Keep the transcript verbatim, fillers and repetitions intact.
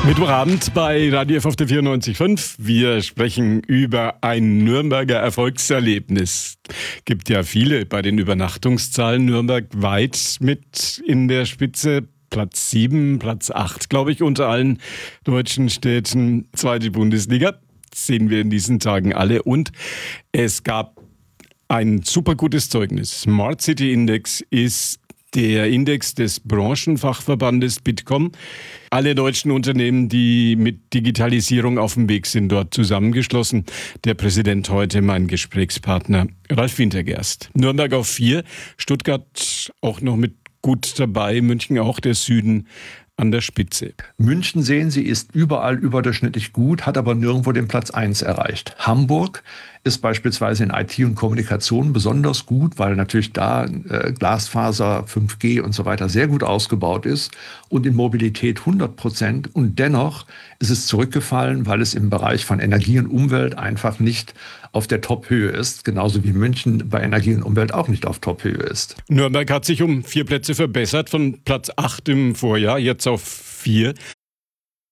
Mittwochabend bei Radio F auf der vierundneunzig Komma fünf. Wir sprechen über ein Nürnberger Erfolgserlebnis. Gibt ja viele bei den Übernachtungszahlen. Nürnberg weit mit in der Spitze. Platz sieben, Platz acht, glaube ich, unter allen deutschen Städten. Zweite Bundesliga sehen wir in diesen Tagen alle. Und es gab ein super gutes Zeugnis. Smart City Index ist der Index des Branchenfachverbandes Bitkom. Alle deutschen Unternehmen, die mit Digitalisierung auf dem Weg sind, dort zusammengeschlossen. Der Präsident heute, mein Gesprächspartner Ralf Wintergerst. Nürnberg auf vier, Stuttgart auch noch mit gut dabei, München auch, der Süden an der Spitze. München, sehen Sie, ist überall überdurchschnittlich gut, hat aber nirgendwo den Platz eins erreicht. Hamburg ist beispielsweise in I T und Kommunikation besonders gut, weil natürlich da äh, Glasfaser, fünf G und so weiter sehr gut ausgebaut ist und in Mobilität hundert Prozent. Und dennoch ist es zurückgefallen, weil es im Bereich von Energie und Umwelt einfach nicht auf der Top-Höhe ist, genauso wie München bei Energie und Umwelt auch nicht auf Top-Höhe ist. Nürnberg hat sich um vier Plätze verbessert, von Platz acht im Vorjahr, jetzt auf vier.